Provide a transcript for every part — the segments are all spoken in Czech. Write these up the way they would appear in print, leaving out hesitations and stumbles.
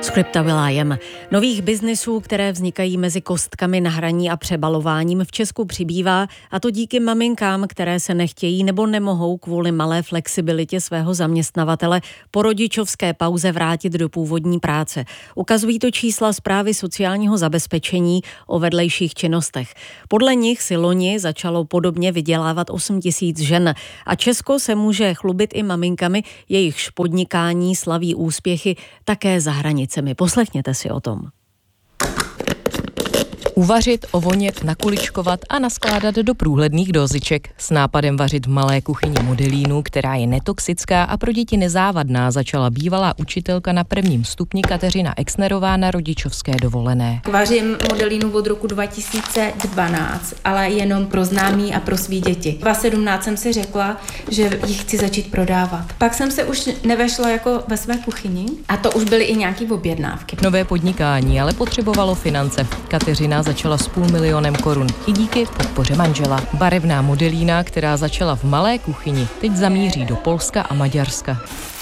Scripta Will.i.am. Nových biznisů, které vznikají mezi kostkami na hraní a přebalováním, v Česku přibývá, a to díky maminkám, které se nechtějí nebo nemohou kvůli malé flexibilitě svého zaměstnavatele po rodičovské pauze vrátit do původní práce. Ukazují to čísla Správy sociálního zabezpečení o vedlejších činnostech. Podle nich si loni začalo podobně vydělávat 8 000 žen a Česko se může chlubit i maminkami, jejichž podnikání slaví úspěchy také za hranicemi. Poslechněte si o tom. Uvařit, ovonět, nakuličkovat a naskládat do průhledných doziček. S nápadem vařit v malé kuchyni Modelínu, která je netoxická a pro děti nezávadná, začala bývalá učitelka na 1. stupni Kateřina Exnerová na rodičovské dovolené. Vařím Modelínu od roku 2012, ale jenom pro známí a pro svý děti. V 2017 jsem si řekla, že ji chci začít prodávat. Pak jsem se už nevešla jako ve své kuchyni a to už byly i nějaký objednávky. Nové podnikání ale potřebovalo finance. Kateřina začala s 500 000 korun i díky podpoře manžela. Barevná Modelína, která začala v malé kuchyni, teď zamíří do Polska a Maďarska.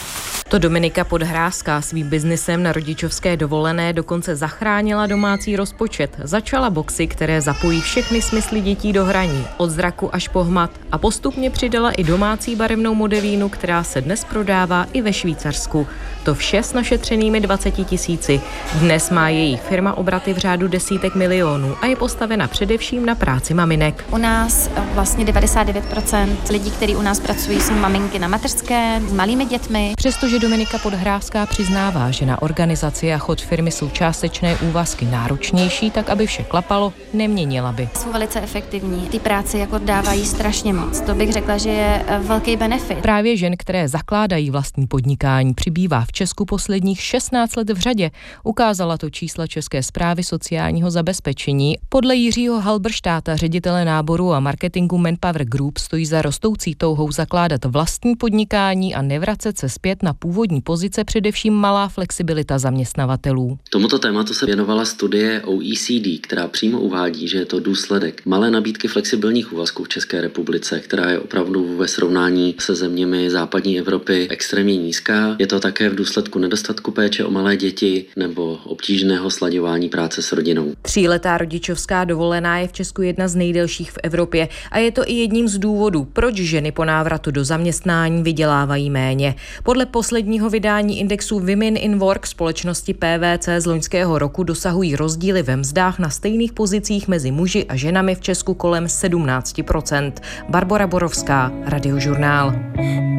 To Dominika Podhrázká svým biznisem na rodičovské dovolené dokonce zachránila domácí rozpočet. Začala boxy, které zapojí všechny smysly dětí do hraní, od zraku až po hmat, a postupně přidala i domácí barevnou Modelínu, která se dnes prodává i ve Švýcarsku. To vše s našetřenými 20 000. Dnes má její firma obraty v řádu desítek milionů a je postavena především na práci maminek. U nás vlastně 99% lidí, kteří u nás pracují, jsou maminky na mateřské s malými dětmi. Přestože Dominika Podhrázká přiznává, že na organizaci a chod firmy jsou částečné úvazky náročnější, tak aby vše klapalo, neměnila by. Jsou velice efektivní. Ty práce jako dávají strašně moc. To bych řekla, že je velký benefit. Právě žen, které zakládají vlastní podnikání, přibývá v Česku posledních 16 let v řadě. Ukázala to čísla České správy sociálního zabezpečení. Podle Jiřího Halberštáta, ředitele náboru a marketingu Manpower Group, stojí za rostoucí touhou zakládat vlastní podnikání a nevracet se zpět na původní pozice především malá flexibilita zaměstnavatelů. Tomuto tématu se věnovala studie OECD, která přímo uvádí, že je to důsledek malé nabídky flexibilních úvazků v České republice, která je opravdu ve srovnání se zeměmi západní Evropy extrémně nízká. Je to také v důsledku nedostatku péče o malé děti nebo obtížného slaďování práce s rodinou. 3letá rodičovská dovolená je v Česku jedna z nejdelších v Evropě a je to i jedním z důvodů, proč ženy po návratu do zaměstnání vydělávají méně. Podle posledního vydání indexu Women in Work společnosti PwC z loňského roku dosahují rozdíly ve mzdách na stejných pozicích mezi muži a ženami v Česku kolem 17%. Barbora Borovská, Radiožurnál.